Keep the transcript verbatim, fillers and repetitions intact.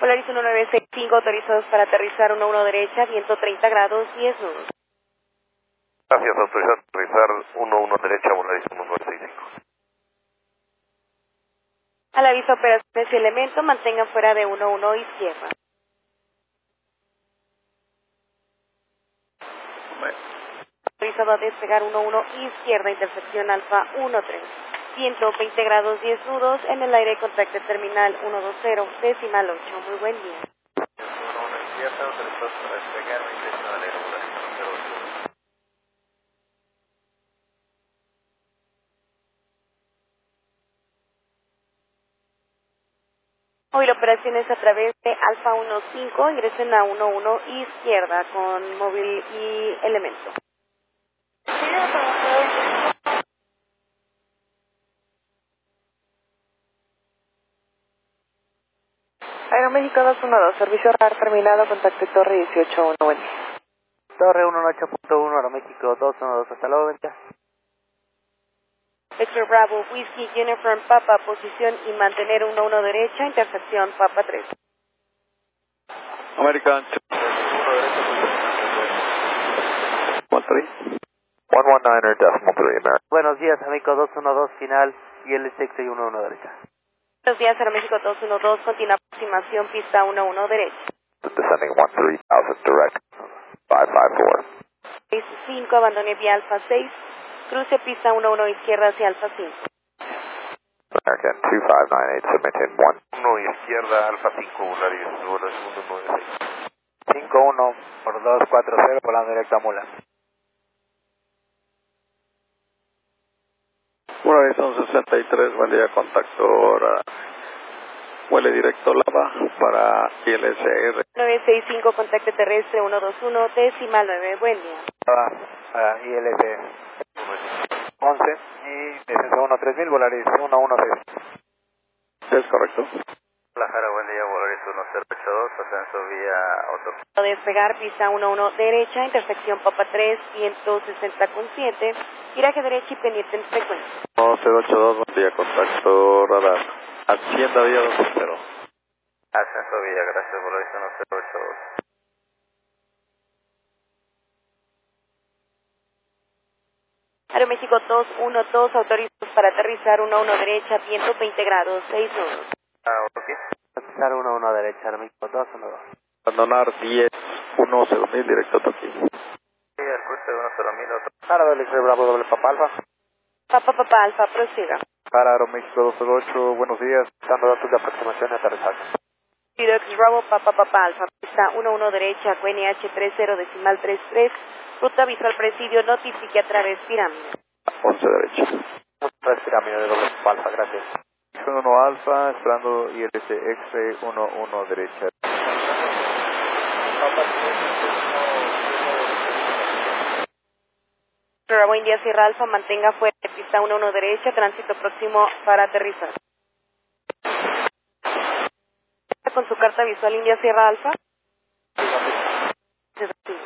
Polaris uno nueve seis cinco, autorizados para aterrizar uno uno derecha, viento treinta grados, diez nudos. Gracias, autorizado para aterrizar uno uno derecha, Polaris uno nueve seis cinco. Al aviso operaciones y elemento, mantengan fuera de uno uno izquierda. Autorizado a despegar uno uno izquierda, intersección alfa uno tres. ciento veinte grados, diez nudos, en el aire contacto terminal ciento veinte, decimal ocho. Muy buen día. uno uno izquierda, autorizados para despegar, intersección al aire, Polaris uno cero ocho. Hoy la operación es a través de Alfa uno cinco, ingresen a uno uno izquierda con móvil y elemento. Aeroméxico dos uno dos, servicio radar terminado, contacto Torre dieciocho uno, buen día. Torre uno ocho punto uno, Aeroméxico dos uno dos, hasta luego, venta. Victor Bravo, Whiskey, Jennifer, Papa, posición y mantener uno uno derecha, intersección Papa tres. American one three. one one niner decimal three, American. Buenos días, Aeroméxico dos uno dos, final, y L seis y uno uno derecha. Buenos días, Aeroméxico dos uno dos, continua aproximación, pista uno uno derecha. Descending one three thousand direct, five five four. seis cinco, abandone vía Alfa seis, cruce pista uno uno izquierda hacia Alfa cinco. American two five nine eight, submitting one. uno izquierda, Alfa cinco, Polaris uno nueve seis. cinco uno por dos cuatro cero, volando directo a Mula. Polaris uno sesenta y tres, buen día, contacto ahora. Vuele directo Lava para I L S R. nueve seis cinco, contacto terrestre uno dos uno, decimal nueve, buen día. Para I L S once y descenso uno tres mil, Volaris uno uno seis. ¿Es correcto? Guadalajara, buen día, Polaris uno cero ocho dos, ascenso vía auto. A despegar, pista uno uno derecha, intersección Papa tres, ciento sesenta con siete, viraje derecha y pendiente en frecuencia. uno cero ocho dos, buen día, contacto radar. Hacienda vía dos cero. Ascenso vía, gracias, Polaris uno cero ocho dos. Aeroméxico dos uno dos, autorizados para aterrizar uno uno derecha, viento veinte grados, seis nudos. Ah, ok. Aterrizar uno uno derecha, Aeroméxico dos uno dos. Abandonar diez uno cero mil, directo a Tokio. Sí, el cruce uno cero mil, otro. Para Belix Bravo, doble Papa Alfa. Papa Papa Alfa, prosiga. Para Aeroméxico dos cero ocho, buenos días. Dando datos de aproximación y aterrizaje. Vidox Bravo, Papa Papa Alfa, pista uno uno derecha, Q N H treinta, decimal treinta y tres, ruta visual presidio, notifique a través pirámide. once derecha. Tres pirámides de doble Papa Alfa, gracias. uno Alfa, esperando I L S X uno uno derecha. Bravo India Sierra Alfa, mantenga fuera de pista uno uno derecha, tránsito próximo para aterrizar. Con su carta visual India Sierra Alfa.